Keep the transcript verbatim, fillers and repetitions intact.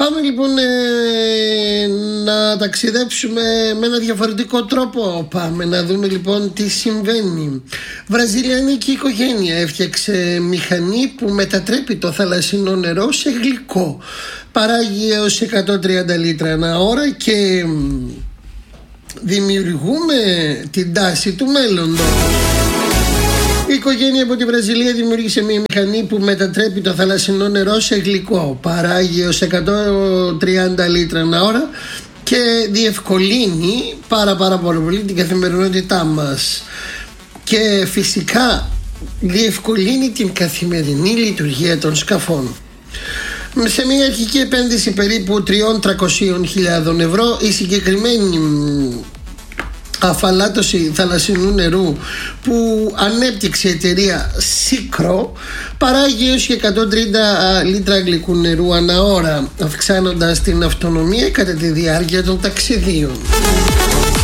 Πάμε λοιπόν ε, να ταξιδέψουμε με ένα διαφορετικό τρόπο. Πάμε να δούμε λοιπόν τι συμβαίνει. Βραζιλιανική οικογένεια έφτιαξε μηχανή που μετατρέπει το θαλασσινό νερό σε γλυκό. Παράγει έως εκατόν τριάντα λίτρα ανά ώρα και δημιουργούμε την τάση του μέλλοντος. Η οικογένεια από τη Βραζιλία δημιούργησε μια μηχανή που μετατρέπει το θαλασσινό νερό σε γλυκό. Παράγει έως εκατόν τριάντα λίτρα ανά ώρα και διευκολύνει πάρα πάρα πολύ την καθημερινότητά μας. Και φυσικά διευκολύνει την καθημερινή λειτουργία των σκαφών. Σε μια αρχική επένδυση περίπου τριών τριακοσίων χιλιάδων ευρώ, η συγκεκριμένη αφαλάτωση θαλασσινού νερού που ανέπτυξε η εταιρεία Σίκρο παράγει έως και εκατόν τριάντα λίτρα γλυκού νερού ανά ώρα, αυξάνοντας την αυτονομία κατά τη διάρκεια των ταξιδίων.